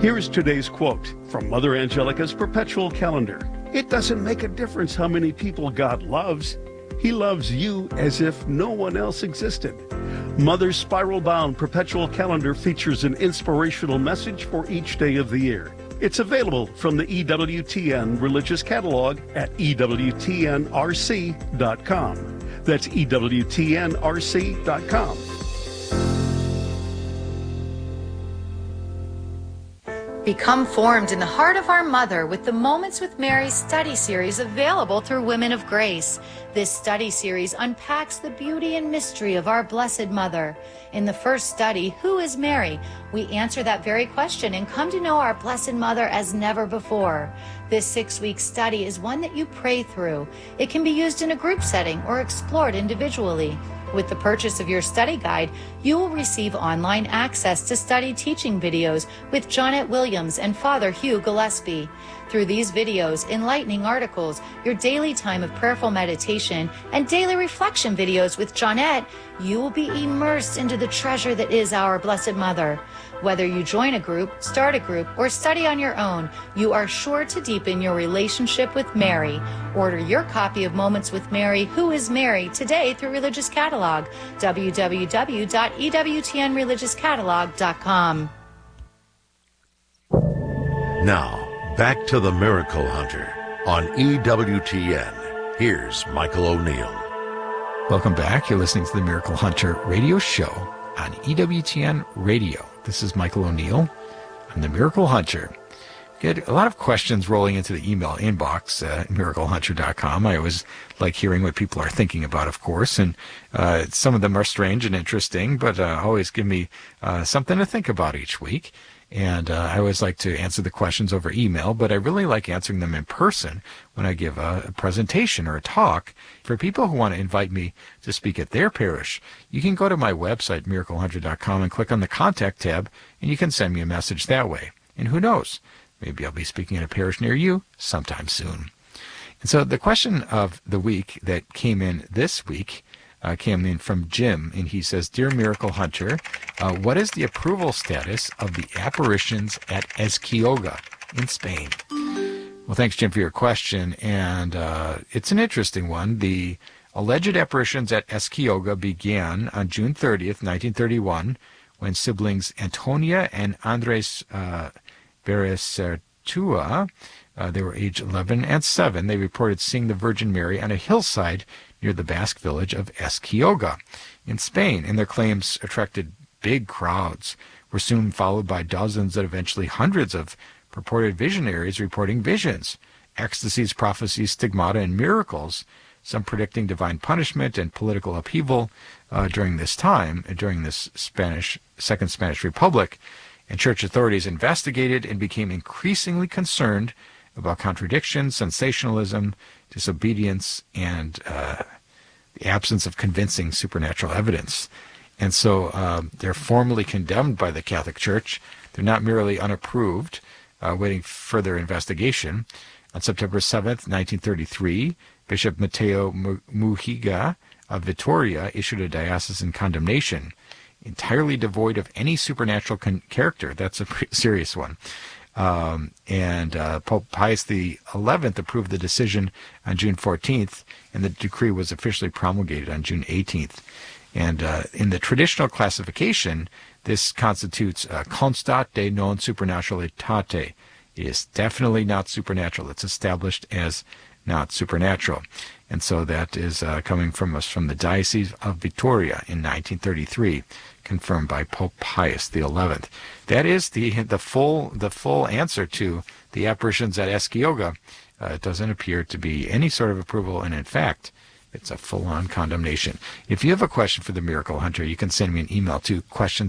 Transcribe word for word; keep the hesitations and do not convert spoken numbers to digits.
Here is today's quote from Mother Angelica's Perpetual Calendar. It doesn't make a difference how many people God loves. He loves you as if no one else existed. Mother's spiral-bound Perpetual Calendar features an inspirational message for each day of the year. It's available from the E W T N Religious Catalog at E W T N R C dot com. That's E W T N R C dot com. Become formed in the heart of our Mother with the Moments with Mary study series available through Women of Grace. This study series unpacks the beauty and mystery of our Blessed Mother. In the first study, Who is Mary? We answer that very question and come to know our Blessed Mother as never before. This six-week study is one that you pray through. It can be used in a group setting or explored individually. With the purchase of your study guide, you will receive online access to study teaching videos with Jonette Williams and Father Hugh Gillespie. Through these videos, enlightening articles, your daily time of prayerful meditation, and daily reflection videos with Jonette, you will be immersed into the treasure that is our Blessed Mother. Whether you join a group, start a group, or study on your own, you are sure to deepen your relationship with Mary. Order your copy of Moments with Mary, Who is Mary, today through Religious Catalog, w w w dot e w t n religious catalog dot com. Now, back to the Miracle Hunter on E W T N. Here's Michael O'Neill. Welcome back. You're listening to the Miracle Hunter radio show on E W T N Radio. This is Michael O'Neill. I'm the Miracle Hunter. Get a lot of questions rolling into the email inbox at miracle hunter dot com. I always like hearing what people are thinking about, of course, and uh, some of them are strange and interesting, but uh, always give me uh, something to think about each week. And uh, I always like to answer the questions over email, but I really like answering them in person when I give a, a presentation or a talk. For people who want to invite me to speak at their parish, you can go to my website, miracle hunter dot com, and click on the Contact tab, and you can send me a message that way. And who knows? Maybe I'll be speaking at a parish near you sometime soon. And so the question of the week that came in this week uh, came in from Jim, and he says, Dear Miracle Hunter, uh, what is the approval status of the apparitions at Ezquioga in Spain? Well, thanks, Jim, for your question, and uh, it's an interesting one. The alleged apparitions at Ezquioga began on June thirtieth, nineteen thirty-one, when siblings Antonia and Andres uh, Beresertua, uh, they were age eleven and seven, they reported seeing the Virgin Mary on a hillside near the Basque village of Ezquioga in Spain, and their claims attracted big crowds, were soon followed by dozens and eventually hundreds of purported visionaries reporting visions, ecstasies, prophecies, stigmata, and miracles, some predicting divine punishment and political upheaval uh, during this time, during this Spanish Second Spanish Republic. And church authorities investigated and became increasingly concerned about contradictions, sensationalism, disobedience, and uh, the absence of convincing supernatural evidence. And so uh, they're formally condemned by the Catholic Church. They're not merely unapproved, uh, waiting further investigation. On September seventh, nineteen thirty-three, Bishop Mateo Mujica of Vitoria issued a diocesan condemnation, entirely devoid of any supernatural con- character. That's a pretty serious one. Um, and uh, Pope Pius the eleventh approved the decision on June fourteenth, and the decree was officially promulgated on June eighteenth. And uh, in the traditional classification, this constitutes uh, constat de non supernaturalitate. It is definitely not supernatural. It's established as not supernatural. And so that is uh, coming from us from the Diocese of Vitoria in nineteen thirty-three, confirmed by Pope Pius the eleventh. That is the the full the full answer to the apparitions at Ezquioga. Uh, it doesn't appear to be any sort of approval, and in fact, it's a full-on condemnation. If you have a question for the Miracle Hunter, you can send me an email to questions